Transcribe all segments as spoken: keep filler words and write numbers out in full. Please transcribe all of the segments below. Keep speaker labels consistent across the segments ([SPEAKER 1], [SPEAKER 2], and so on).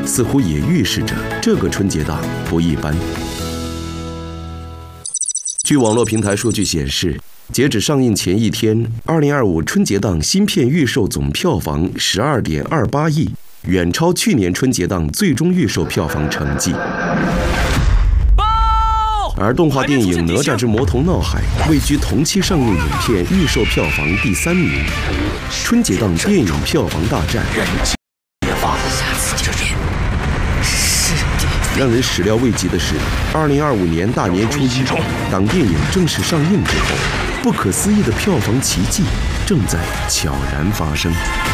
[SPEAKER 1] 似乎也预示着这个春节档不一般。据网络平台数据显示，截止上映前一天，二零二五春节档新片预售总票房十二点二八亿，远超去年春节档最终预售票房成绩。而动画电影《哪吒之魔童闹海》位居同期上映影片预售票房第三名。春节档电影票房大战，让人始料未及的是，二零二五年大年初一，当电影正式上映之后，不可思议的票房奇迹正在悄然发生。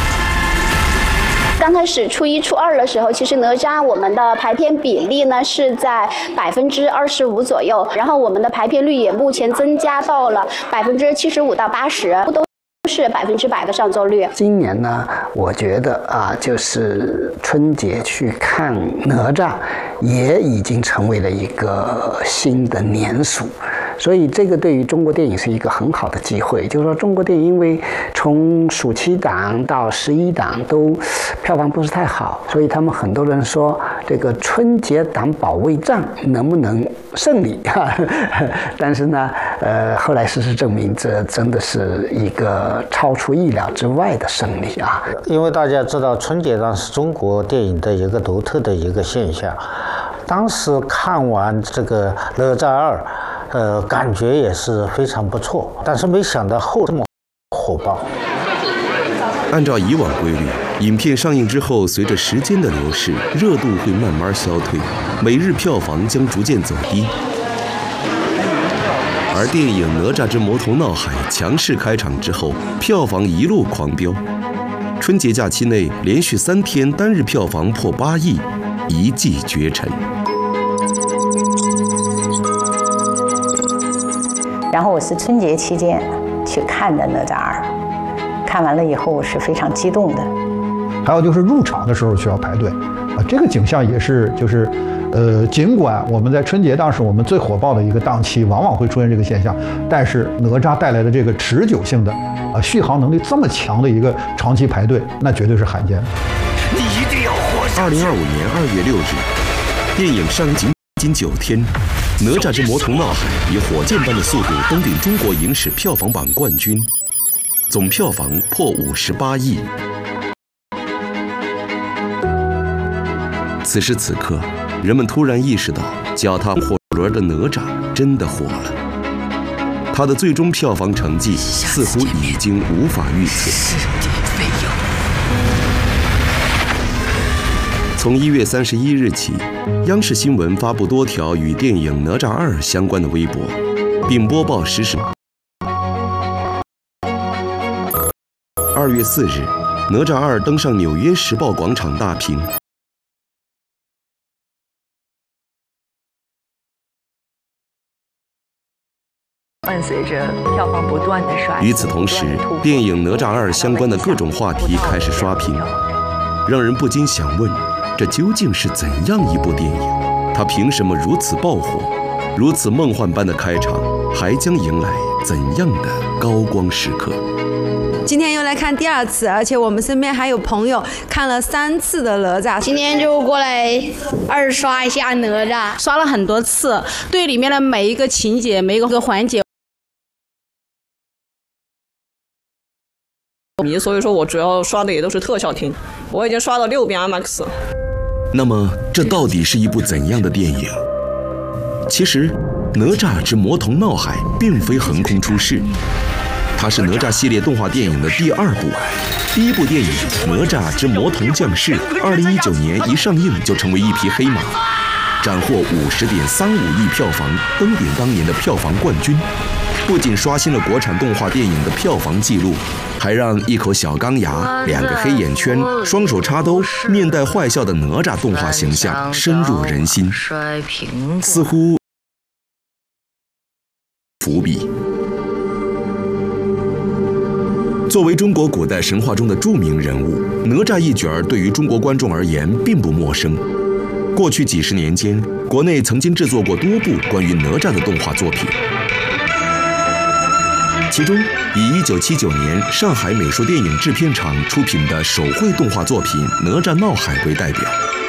[SPEAKER 2] 刚开始初一、初二的时候，其实哪吒我们的排片比例呢是在百分之二十五左右，然后我们的排片率也目前增加到了百分之七十五到八十，都是百分之百的上座率。
[SPEAKER 3] 今年呢，我觉得啊，就是春节去看哪吒，也已经成为了一个新的年俗。所以这个对于中国电影是一个很好的机会，就是说中国电影因为从暑期档到十一档都票房不是太好，所以他们很多人说这个春节档保卫战能不能胜利啊？但是呢，呃，后来事实证明，这真的是一个超出意料之外的胜利啊！
[SPEAKER 4] 因为大家知道春节档是中国电影的一个独特的一个现象，当时看完这个哪吒二。呃，感觉也是非常不错，但是没想到后这么火爆。
[SPEAKER 1] 按照以往规律，影片上映之后，随着时间的流逝，热度会慢慢消退，每日票房将逐渐走低。而电影《哪吒之魔童闹海》强势开场之后，票房一路狂飙，春节假期内连续三天单日票房破八亿，一骑绝尘。
[SPEAKER 5] 然后我是春节期间去看的哪吒二，看完了以后我是非常激动的。
[SPEAKER 6] 还有就是入场的时候需要排队，啊，这个景象也是就是，呃，尽管我们在春节档是我们最火爆的一个档期，往往会出现这个现象，但是哪吒带来的这个持久性的，啊，续航能力这么强的一个长期排队，那绝对是罕见的。
[SPEAKER 1] 你一定要活下去。二零二五年二月六日，电影上映仅仅九天。《哪吒之魔童闹海》以火箭般的速度登顶中国影史票房榜冠军，总票房破五十八亿。此时此刻，人们突然意识到，脚踏火轮的哪吒真的火了。他的最终票房成绩似乎已经无法预测。从一月三十一日起，央视新闻发布多条与电影《哪吒二》相关的微博，并播报实时。二月四日，《哪吒二》登上《纽约时报》广场大屏。
[SPEAKER 7] 伴随着票房不断的刷新，
[SPEAKER 1] 与此同时，电影《哪吒二》相关的各种话题开始刷屏，让人不禁想问。这究竟是怎样一部电影？它凭什么如此爆火？如此梦幻般的开场，还将迎来怎样的高光时刻？
[SPEAKER 8] 今天又来看第二次，而且我们身边还有朋友看了三次的哪吒。
[SPEAKER 9] 今天就过来二刷一下哪吒，
[SPEAKER 10] 刷了很多次，对里面的每一个情节、每一个环节。
[SPEAKER 11] 所以说我主要刷的也都是特效厅，我已经刷了六遍 IMAX。
[SPEAKER 1] 那么这到底是一部怎样的电影？其实，《哪吒之魔童闹海》并非横空出世，它是哪吒系列动画电影的第二部。第一部电影《哪吒之魔童降世》，二零一九年一上映就成为一匹黑马，斩获五十点三五亿票房，登顶当年的票房冠军。不仅刷新了国产动画电影的票房纪录，还让一口小钢牙、两个黑眼圈、双手插兜、面带坏笑的哪吒动画形象深入人心，似乎伏笔。作为中国古代神话中的著名人物，哪吒一角对于中国观众而言并不陌生。过去几十年间，国内曾经制作过多部关于哪吒的动画作品。其中，以一九七九年上海美术电影制片厂出品的手绘动画作品《哪吒闹海》为代表。